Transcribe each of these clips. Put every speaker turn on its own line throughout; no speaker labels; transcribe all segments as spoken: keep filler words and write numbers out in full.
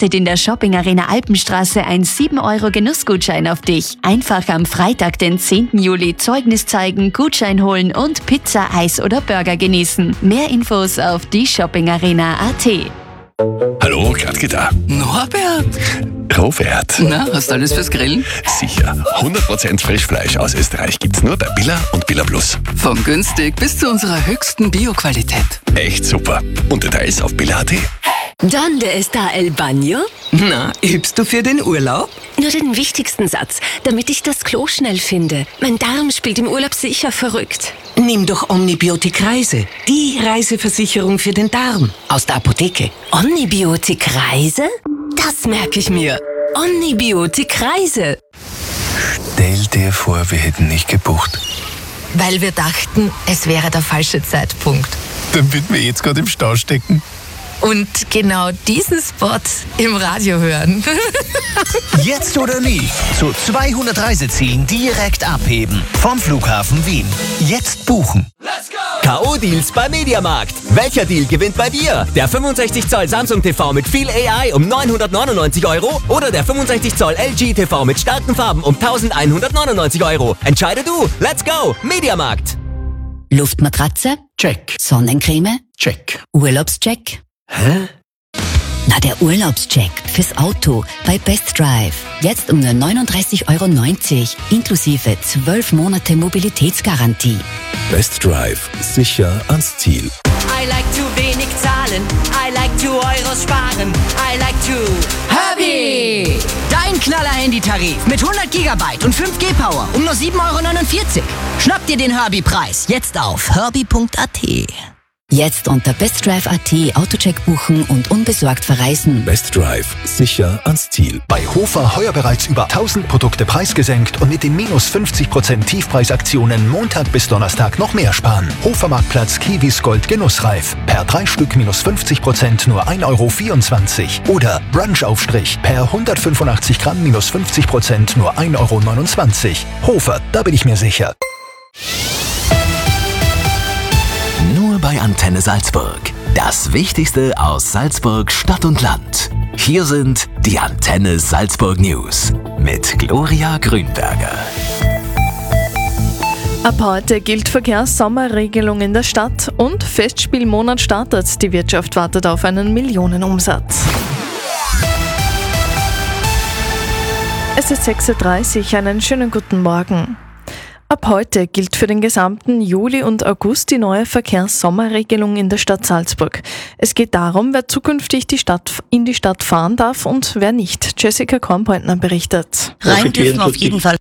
wartet in der Shopping Arena Alpenstraße ein sieben Euro Genussgutschein auf dich. Einfach am Freitag, den zehnten Juli, Zeugnis zeigen, Gutschein holen und Pizza, Eis oder Burger genießen. Mehr Infos auf die shopping arena punkt at.
Hallo, Gradke da.
Norbert!
Robert.
Na, hast du alles fürs Grillen?
Sicher. hundert Prozent Frischfleisch aus Österreich gibt's nur bei Billa und Billa Plus.
Von günstig bis zu unserer höchsten Bio-Qualität.
Echt super. Und Details auf billa punkt at.
¿Dónde está el baño?
Na, übst du für den Urlaub?
Nur den wichtigsten Satz, damit ich das Klo schnell finde. Mein Darm spielt im Urlaub sicher verrückt.
Nimm doch Omnibiotik Reise, die Reiseversicherung für den Darm aus der Apotheke.
Omnibiotik Reise? Das merke ich mir. Omnibiotik Reise.
Stell dir vor, wir hätten nicht gebucht.
Weil wir dachten, es wäre der falsche Zeitpunkt.
Damit wir jetzt gerade im Stau stecken.
Und genau diesen Spot im Radio hören.
Jetzt oder nie. Zu zweihundert Reisezielen direkt abheben. Vom Flughafen Wien. Jetzt buchen.
Let's go! K O-Deals bei Mediamarkt. Welcher Deal gewinnt bei dir? Der fünfundsechzig Zoll Samsung T V mit viel A I um neunhundertneunundneunzig Euro oder der fünfundsechzig Zoll L G T V mit starken Farben um eintausendeinhundertneunundneunzig Euro? Entscheide du. Let's go! Mediamarkt.
Luftmatratze?
Check.
Sonnencreme?
Check.
Urlaubscheck?
Hä?
Na, der Urlaubscheck fürs Auto bei Best Drive. Jetzt um nur neununddreißig Euro neunzig, inklusive zwölf Monate Mobilitätsgarantie.
Best Drive. Sicher ans Ziel.
I like to wenig zahlen. I like to Euros sparen. I like to...
Herbie! Dein Knaller-Handytarif mit hundert Gigabyte und fünf G Power um nur sieben Euro neunundvierzig. Schnapp dir den Herbie-Preis jetzt auf herbie punkt at.
Jetzt unter bestdrive punkt at Autocheck buchen und unbesorgt verreisen.
Best Drive. Sicher ans Ziel.
Bei Hofer heuer bereits über tausend Produkte preisgesenkt und mit den minus fünfzig Prozent Tiefpreisaktionen Montag bis Donnerstag noch mehr sparen. Hofer-Marktplatz Kiwis Gold Genussreif. Per drei Stück minus fünfzig Prozent nur ein Euro vierundzwanzig. Oder Brunch-Aufstrich. Per hundertfünfundachtzig Gramm minus fünfzig Prozent nur ein Euro neunundzwanzig. Hofer, da bin ich mir sicher.
Nur bei Antenne Salzburg. Das Wichtigste aus Salzburg Stadt und Land. Hier sind die Antenne Salzburg News mit Gloria Grünberger.
Ab heute gilt Verkehrssommerregelung in der Stadt und Festspielmonat startet. Die Wirtschaft wartet auf einen Millionenumsatz. Es ist sechs Uhr dreißig, einen schönen guten Morgen. Ab heute gilt für den gesamten Juli und August die neue Verkehrssommerregelung in der Stadt Salzburg. Es geht darum, wer zukünftig die Stadt, in die Stadt fahren darf und wer nicht. Jessica Kornpointner berichtet.
Rein dürfen auf jeden Fall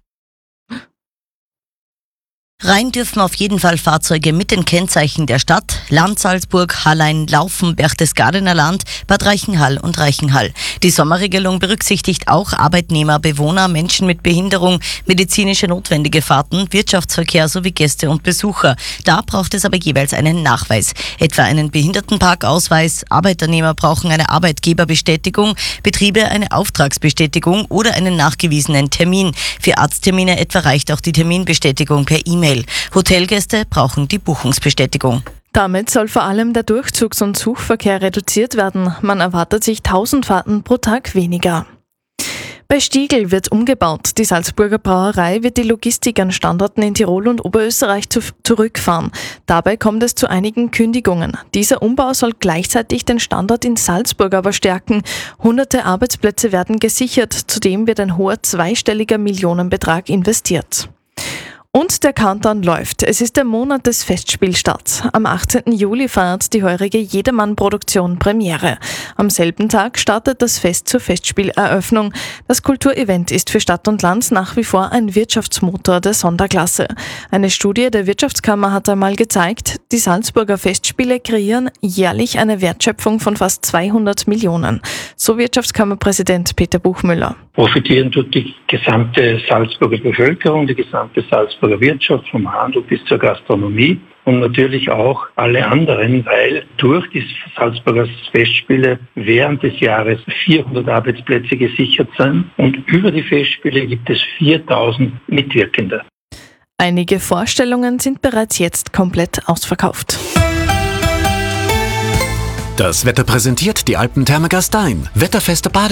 Rein dürfen auf jeden Fall Fahrzeuge mit den Kennzeichen der Stadt, Land Salzburg, Hallein, Laufen, Berchtesgadener Land, Bad Reichenhall und Reichenhall. Die Sommerregelung berücksichtigt auch Arbeitnehmer, Bewohner, Menschen mit Behinderung, medizinische notwendige Fahrten, Wirtschaftsverkehr sowie Gäste und Besucher. Da braucht es aber jeweils einen Nachweis, etwa einen Behindertenparkausweis, Arbeitnehmer brauchen eine Arbeitgeberbestätigung, Betriebe eine Auftragsbestätigung oder einen nachgewiesenen Termin. Für Arzttermine etwa reicht auch die Terminbestätigung per E-Mail. Hotelgäste brauchen die Buchungsbestätigung.
Damit soll vor allem der Durchzugs- und Suchverkehr reduziert werden. Man erwartet sich tausend Fahrten pro Tag weniger. Bei Stiegl wird umgebaut. Die Salzburger Brauerei wird die Logistik an Standorten in Tirol und Oberösterreich zu, zurückfahren. Dabei kommt es zu einigen Kündigungen. Dieser Umbau soll gleichzeitig den Standort in Salzburg aber stärken. Hunderte Arbeitsplätze werden gesichert. Zudem wird ein hoher zweistelliger Millionenbetrag investiert. Und der Countdown läuft. Es ist der Monat des Festspielstarts. Am achtzehnten Juli feiert die heurige Jedermann-Produktion Premiere. Am selben Tag startet das Fest zur Festspieleröffnung. Das Kulturevent ist für Stadt und Land nach wie vor ein Wirtschaftsmotor der Sonderklasse. Eine Studie der Wirtschaftskammer hat einmal gezeigt, die Salzburger Festspiele kreieren jährlich eine Wertschöpfung von fast zweihundert Millionen. So Wirtschaftskammerpräsident Peter Buchmüller.
Profitieren tut die gesamte Salzburger Bevölkerung, die gesamte Salzburger Wirtschaft, vom Handel bis zur Gastronomie und natürlich auch alle anderen, weil durch die Salzburger Festspiele während des Jahres vierhundert Arbeitsplätze gesichert sind und über die Festspiele gibt es viertausend Mitwirkende.
Einige Vorstellungen sind bereits jetzt komplett ausverkauft.
Das Wetter präsentiert die Alpentherme Gastein. Wetterfeste Bade